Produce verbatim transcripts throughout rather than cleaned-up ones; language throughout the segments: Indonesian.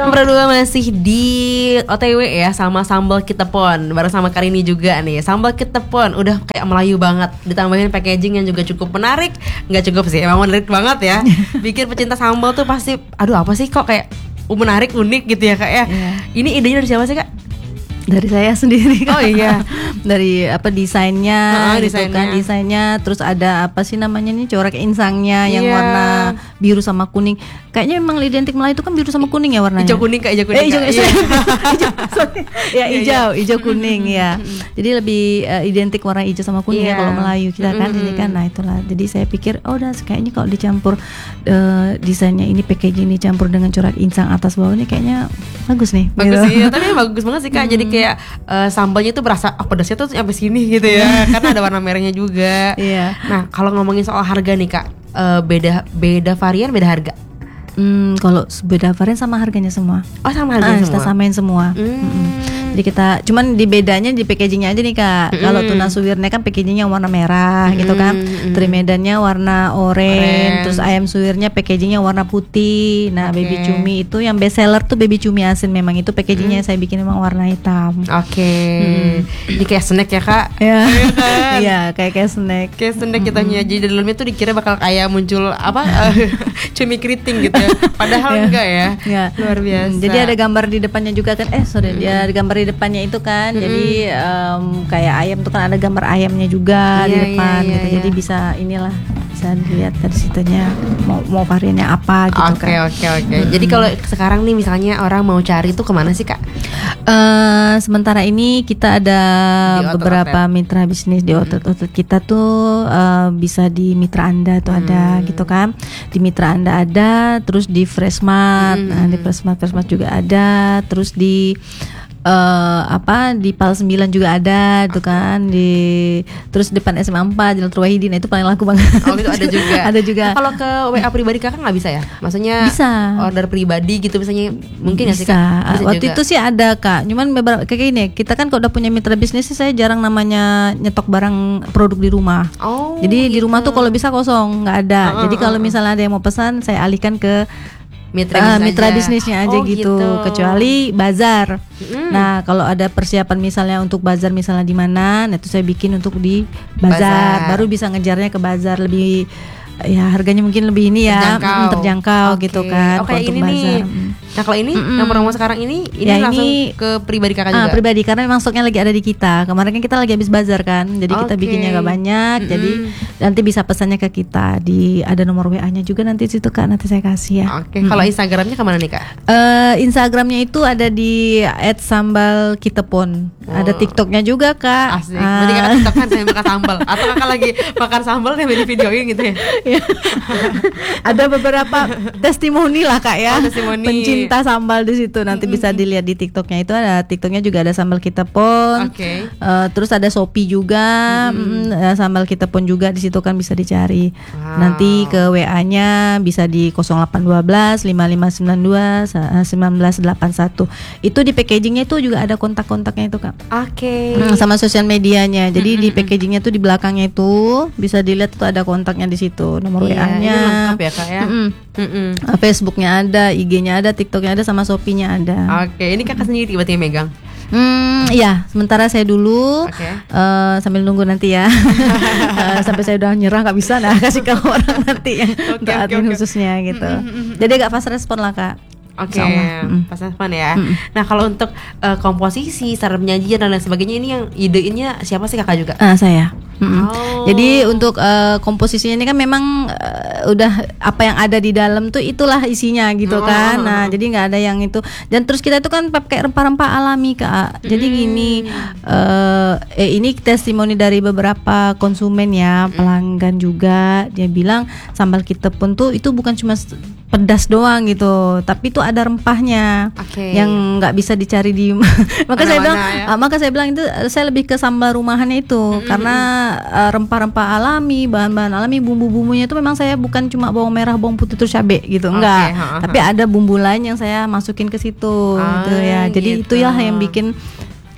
Berdua masih di O T W ya sama sambal kitepon bareng sama Karini juga nih. Sambal kitepon udah kayak Melayu banget, ditambahin packaging yang juga cukup menarik. Nggak cukup sih, emang menarik banget ya. Bikin pecinta sambal tuh pasti, aduh apa sih kok kayak menarik, unik gitu ya kak ya. Yeah. Ini idenya dari siapa sih kak? Dari saya sendiri kan. Oh iya. Dari apa desainnya, oh, gitu desainnya. kan desainnya. Terus ada apa sih namanya nih corak insangnya yang yeah. warna biru sama kuning. Kayaknya memang identik Melayu itu kan biru sama kuning ya warnanya. Hijau kuning kak, hijau kuning. Eh, hijau, kak. Iya. hijau, sorry. Ya hijau, hijau kuning ya. Jadi lebih uh, identik warna hijau sama kuning yeah. ya kalau Melayu kita kan. Jadi kan, nah itulah. Jadi saya pikir, oh udah kayaknya kalau dicampur uh, desainnya ini packaging ini campur dengan corak insang atas bawah ini kayaknya bagus nih. Bagus gitu. sih, tapi bagus banget sih kak. Jadi kayak uh, sambalnya tuh berasa oh, pedasnya tuh sampai sini gitu ya. Karena ada warna merahnya juga. Iya. Nah kalau ngomongin soal harga nih kak, uh, beda beda varian beda harga. Hmm, kalau beda varian sama harganya semua. Oh sama harganya ah, semua. Kita samain semua. Hmm. Jadi kita cuman di bedanya di packagingnya aja nih kak. Mm. Kalau tuna suwirnya kan packagingnya warna merah mm. gitu kan. Mm. Teri medannya warna oranye. Terus ayam suwirnya packagingnya warna putih. Nah okay. baby cumi itu yang best seller tuh baby cumi asin. Memang itu packagingnya mm. saya bikin memang warna hitam. Oke. Okay. Mm. Ini kayak snack ya kak. Iya. Iya kayak kayak snack. Kayak snack kitanya. Jadi dalamnya tuh dikira bakal kayak muncul apa cumi keriting gitu. Padahal yeah. enggak ya. Yeah. Luar biasa. Jadi ada gambar di depannya juga kan. Eh sorry, mm. dia ada gambar di depannya itu kan. Mm. Jadi um, kayak ayam tuh kan ada gambar ayamnya juga yeah, di depan yeah, yeah, gitu. Yeah. Jadi bisa inilah bisa dilihat dari situnya mau mau variannya apa gitu okay, kan. Oke oke oke. Jadi kalau sekarang nih misalnya orang mau cari tuh kemana sih kak? Uh, sementara ini kita ada beberapa mitra bisnis di outlet-outlet kita tuh uh, bisa di mitra Anda tuh hmm. ada gitu kan. Di mitra Anda ada, terus di Freshmart, hmm. nah, di Freshmart Freshmart juga ada, terus di Uh, apa di Pal sembilan juga ada itu kan di terus depan S M A empat Jalan Turwahidin itu paling laku banget. Oh itu ada juga. Ada juga. Nah, kalau ke W A pribadi kakak nggak bisa ya? Maksudnya bisa. Order pribadi gitu misalnya mungkin nggak sih kak? Bisa. Waktu juga. Itu sih ada kak. Cuman beberapa kayak gini kita kan kalau udah punya mitra bisnis sih saya jarang namanya nyetok barang produk di rumah. Oh. Jadi gitu. Di rumah tuh kalau bisa kosong nggak ada. Uh, uh, Jadi kalau uh, misalnya ada yang mau pesan saya alihkan ke Mitra, uh, mitra bisnisnya aja oh, gitu. gitu, kecuali bazar. Mm. Nah kalau ada persiapan misalnya untuk bazar misalnya di mana, nah itu saya bikin untuk di bazar, bazar. Baru bisa ngejarnya ke bazar lebih ya harganya mungkin lebih ini ya terjangkau, mm, terjangkau okay. gitu kan. Oh, kayak untuk ini bazar. Nih. Nah kalau ini Mm-mm. yang promo sekarang ini ini ya, langsung ini, ke pribadi kakak ah, juga. Pribadi karena memang stoknya lagi ada di kita. Kemarin kan kita lagi habis bazar kan, jadi okay. kita bikinnya gak banyak. Mm-mm. Jadi nanti bisa pesannya ke kita di ada nomor W A-nya juga nanti situ kak. Nanti saya kasih ya. Oke. Okay. Kalau Instagramnya kemana nih kak? Uh, Instagramnya itu ada di et sambal kitepon. Oh. Ada TikToknya juga kak. Asik. Uh. Berarti kakak TikTok kan saya makan sambal. Atau kakak lagi makan sambal dan di videoin gitu ya? Ada beberapa testimoni lah kak ya. Oh, testimoni. Pencinta sambal di situ nanti mm-hmm. bisa dilihat di TikToknya itu ada TikToknya juga ada sambal kitepon. Okay. Uh, terus ada Shopee juga, mm-hmm. mm, sambal kitepon juga di situ kan bisa dicari. Wow. Nanti ke W A-nya bisa di nol delapan satu dua lima lima sembilan dua sembilan delapan satu. Itu di packagingnya itu juga ada kontak-kontaknya itu kak. Oke. Okay. Mm, sama sosial medianya. Jadi mm-hmm. di packagingnya itu di belakangnya itu bisa dilihat itu ada kontaknya di situ, nomor yeah, W A-nya. Lengkap ya kak ya. Mm-mm. Mm-mm. Facebooknya ada, I G-nya ada, TikToknya ada, sama Shopee-nya ada. Oke, ini kakak sendiri berarti yang megang? Hmm, iya, sementara saya dulu okay. uh, sambil nunggu nanti ya. uh, sampai saya udah nyerah nggak bisa, nah kasih ke orang nanti yang okay, untuk admin okay, okay. khususnya gitu. Mm-hmm. Jadi agak fast respon lah kak. Oke, okay. mm. pas respon ya. Mm. Nah kalau untuk uh, komposisi, cara penyajian dan lain sebagainya ini yang idenya siapa sih kakak juga? Uh, saya. Mm-hmm. Oh. Jadi untuk uh, komposisinya ini kan memang uh, udah apa yang ada di dalam tuh itulah isinya gitu oh. kan. Nah jadi nggak ada yang itu. Dan terus kita itu kan pakai rempah-rempah alami kak. Jadi mm. gini, uh, eh, ini testimoni dari beberapa konsumen ya, mm. pelanggan juga. Dia bilang sambal kitepon tuh itu bukan cuma pedas doang gitu, tapi itu ada rempahnya okay. yang nggak bisa dicari di. maka saya bilang, ya? uh, maka saya bilang itu saya lebih ke sambal rumahannya itu mm-hmm. karena uh, rempah-rempah alami, bahan-bahan alami, bumbu-bumbunya itu memang saya bukan cuma bawang merah, bawang putih terus cabai gitu, okay. enggak, ha-ha. Tapi ada bumbu lain yang saya masukin ke situ, oh, gitu ya. Jadi gitu. Itulah yang bikin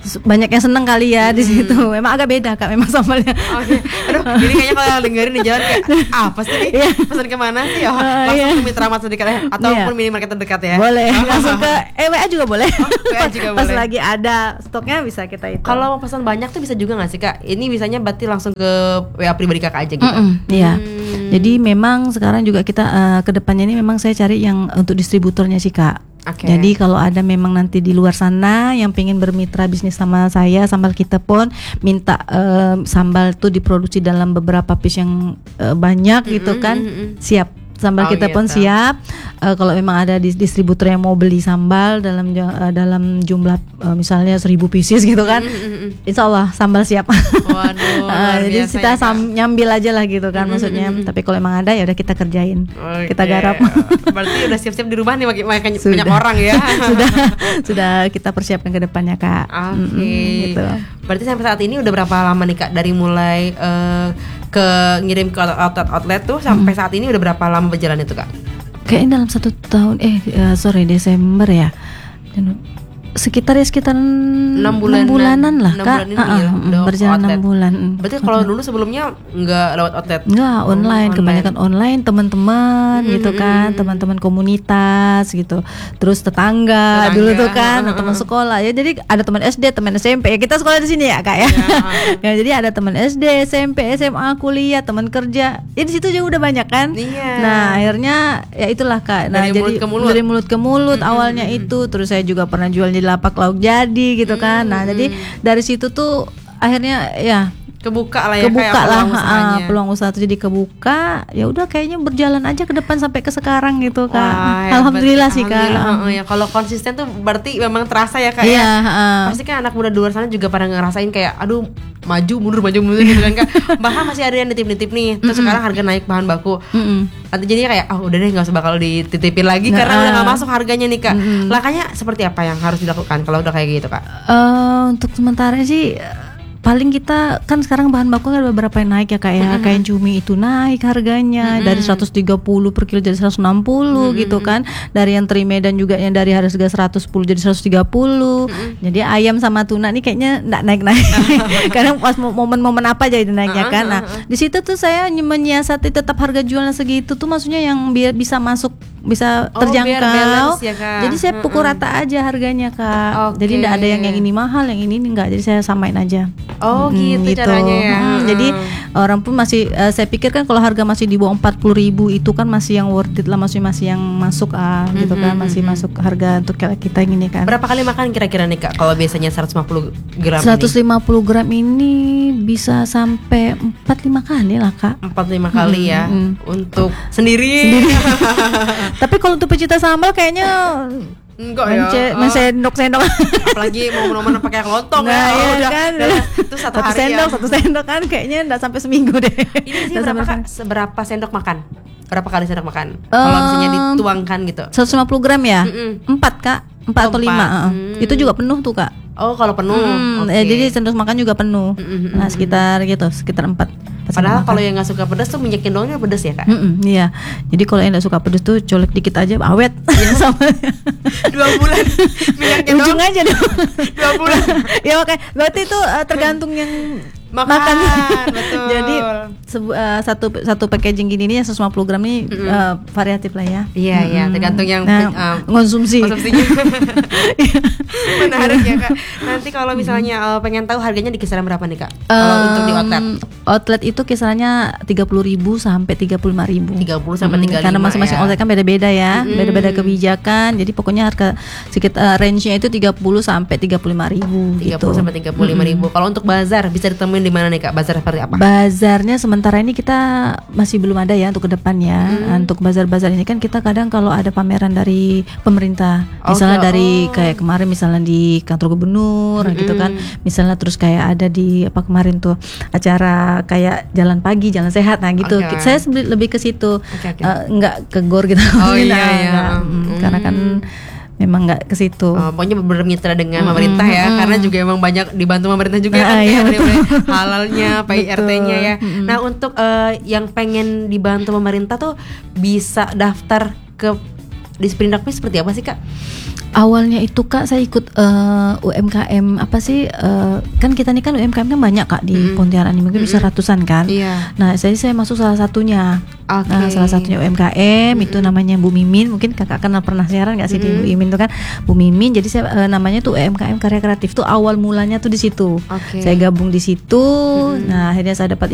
banyak yang seneng kali ya di situ. Memang agak beda Kak, memang sambalnya. Oke, aduh, jadi kayaknya kalau dengerin di jalan kayak apa sih nih? Iya. Pesan kemana sih? Oh, Uh, langsung iya. ke Mitra Mart terdekat ya, ataupun Iya. minimarket terdekat ya. Boleh, langsung ke eh, W A juga boleh. W A juga Pas boleh. lagi ada stoknya bisa kita itu. Kalau mau pesan banyak tuh bisa juga nggak sih Kak? Ini bisanya berarti langsung ke W A pribadi Kakak aja gitu. Mm-mm, iya. Hmm. Jadi memang sekarang juga kita uh, ke depannya ini memang saya cari yang untuk distributornya sih Kak. Oke. Jadi kalau ada memang nanti di luar sana yang pengen bermitra bisnis sama saya, sambal kita pun minta uh, sambal tuh diproduksi dalam beberapa piece yang uh, banyak gitu kan, mm-mm. siap. Sambal Oh, kita pun gitu. siap. Uh, kalau memang ada dis- distributor yang mau beli sambal dalam ju- uh, dalam jumlah uh, misalnya seribu pieces gitu kan, Insya Allah sambal siap. Waduh, luar Uh, jadi biasa kita ya, Kak. sam- nyambil aja lah gitu kan maksudnya. Tapi kalau emang ada ya udah kita kerjain, Oke. kita garap. Berarti udah siap-siap di rumah nih makin makin Sudah. banyak orang ya. sudah sudah kita persiapkan ke depannya Kak. Oke. Mm-mm, gitu. Berarti sampai saat ini udah berapa lama nih Kak dari mulai eh, ke ngirim ke outlet-outlet tuh sampai saat ini udah berapa lama berjalan itu Kak? Kayaknya dalam satu tahun eh uh, sorry Desember ya. Dan sekitar ya sekitar Enam enam bulanan. bulanan lah Enam Kak. bulan ini Ah, ah, ya, mm, udah berjalan outlet. enam bulan. mm. Berarti kalau dulu sebelumnya nggak lewat outlet? Enggak, Oh, online, kebanyakan online, teman-teman Mm-mm, gitu kan, mm-mm. teman-teman komunitas gitu. Terus tetangga, Tetangga, dulu tuh kan, uh-uh. teman sekolah. Ya jadi ada teman S D, teman S M P. Ya, kita sekolah di sini ya, Kak ya. Ya. Ya, jadi ada teman S D, S M P, S M A, kuliah, teman kerja. Ya di situ juga udah banyak kan. Iya. Nah, akhirnya ya itulah Kak. Nah, Dari jadi mulut ke mulut. dari mulut ke mulut awalnya itu. Terus saya juga pernah jual di lapak lauk jadi gitu kan. Nah, jadi dari situ tuh akhirnya ya Kebuka lah ya kebuka kayak lah peluang ah, usahanya. peluang usaha tuh jadi kebuka. Ya udah kayaknya berjalan aja ke depan sampai ke sekarang gitu Kak. Wah, hebat. Alhamdulillah sih Kak. Alhamdulillah, heeh, ya kalau konsisten tuh berarti memang terasa ya Kak Iya, ya. heeh. Pasti kan anak muda di luar sana juga pada ngerasain kayak aduh maju mundur maju mundur gitu kan Kak. Bahkan masih ada yang nitip-nitip nih. Terus sekarang harga naik bahan baku. Mm-mm. Nanti jadinya kayak oh udah deh nggak usah bakal dititipin lagi Nah, karena udah nggak ah. masuk harganya nih Kak. Langkahnya seperti apa yang harus dilakukan kalau udah kayak gitu Kak? Eh, untuk sementara sih eh, paling kita kan sekarang bahan baku kan ada beberapa yang naik ya Kak ya. Kayak cumi itu naik harganya dari seratus tiga puluh per kilo jadi seratus enam puluh gitu kan. Dari yang teri Medan juga yang dari harga seratus sepuluh jadi seratus tiga puluh. Jadi ayam sama tuna nih kayaknya enggak naik-naik. Kadang pas mo- momen-momen apa aja itu naiknya kan. Nah, di situ tuh saya ny- menyiasati tetap harga jualnya segitu tuh maksudnya yang biar bisa masuk bisa Oh, biar terjangkau. balance ya, Kak. Jadi saya pukul rata aja harganya Kak. Oke. Jadi enggak ada yang yang ini mahal, yang ini enggak. Jadi saya samain aja. Oh Mm, gitu, caranya ya. Mm, jadi orang pun masih eh, saya pikir kan kalau harga masih di bawah empat puluh ribu itu kan masih yang worth it lah, masih masih yang masuk ah gitu kan, masih masuk harga untuk kita kita ini kan. Berapa kali makan kira-kira nih Kak kalau biasanya seratus lima puluh gram seratus ini? lima puluh gram ini bisa sampai empat lima kali lah Kak. empat lima kali ya mm. untuk sendiri. Tapi kalau untuk pecinta sambal kayaknya Enggak ya. mence- Oh, mensendok-sendok. apalagi momen-momen pakai kelontong Nah, ya. Oh, iya udah, kan. udah. Itu satu, Satu hari sendok, ya. satu sendok kan kayaknya enggak sampai seminggu deh. Ini sih Nggak berapa sampai Kak? Seberapa sendok makan? Berapa kali sendok makan? Kalau misalnya Um, dituangkan gitu. seratus lima puluh gram ya? Mm-mm. Empat Kak, empat atau Empat. lima. heeh. Hmm. Itu juga penuh tuh Kak. Oh kalau penuh. Hmm, Oke. eh, jadi sendok makan juga penuh. Mm-mm, Nah sekitar gitu, sekitar empat. Pas Padahal sendok kalau makan. yang nggak suka pedas tuh minyak cendolnya pedas ya Kak? Mm-mm, iya. Jadi kalau yang nggak suka pedes tuh colek dikit aja awet. Sama Dua bulan minyak cendol. ujung aja dong. Dua bulan. Ya oke, berarti itu uh, tergantung yang Makan, betul. Jadi sebu- uh, satu satu packaging gini nih yang seratus lima puluh gram ini uh, variatif lah ya. Iya iya tergantung yang Nah, um, konsumsi. konsumsinya. Menarik ya Kak. Nanti kalau misalnya uh, pengen tahu harganya di kisaran berapa nih Kak? Kalau untuk di outlet Um, outlet itu kisarannya tiga puluh ribu sampai tiga puluh lima ribu. tiga puluh sampai Mm, tiga puluh lima karena masing-masing ya. outlet kan beda-beda ya, beda-beda kebijakan. Jadi pokoknya harga sedikit uh, range-nya itu tiga puluh sampai tiga puluh lima ribu tiga gitu. puluh sampai tiga puluh lima ribu. Kalau untuk bazar bisa ditemuin di mana nih Kak? Bazar seperti apa? Bazarnya sementara ini kita masih belum ada ya untuk kedepannya. Untuk bazar-bazar ini kan kita kadang kalau ada pameran dari pemerintah, Oh, misalnya oh. dari kayak kemarin misalnya di kantor gubernur gitu kan, misalnya terus kayak ada di apa kemarin tuh acara kayak jalan pagi, jalan sehat, nah gitu. Oke. Saya sebel- lebih ke situ, Oke, oke. Eh, nggak ke gor gitu. Oh, iya, Nggak, iya. nggak. Mm, Mm. Karena kan memang nggak ke situ. Oh, pokoknya bermitra dengan pemerintah ya, karena juga emang banyak dibantu pemerintah juga Ah, kan iya, kayak betul. dari halalnya, P I R T-nya ya. Mm-mm. Nah untuk eh, yang pengen dibantu pemerintah tuh bisa daftar ke di Sprindakmi seperti apa sih Kak? Awalnya itu Kak saya ikut uh, U M K M apa sih uh, kan kita nih kan U M K M kan banyak Kak di mm-hmm. Pontianak ini mungkin mm-hmm. bisa ratusan kan. Iya. Nah saya saya masuk salah satunya. Okay. Nah salah satunya U M K M mm-hmm. itu namanya Bu Mimin, mungkin Kakak kenal pernah siaran nggak sih mm-hmm. di Bu Mimin tuh kan Bu Mimin. Jadi saya uh, namanya tuh U M K M Karya Kreatif tuh awal mulanya tuh di situ. Okay. Saya gabung di situ. Mm-hmm. Nah akhirnya saya dapat